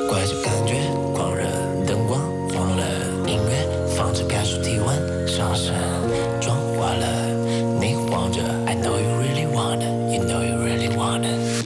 怪这感觉狂热，灯光黄了，音乐放着感受体温上升，妆化了，你晃着 I know you really wanna, you know you really wanna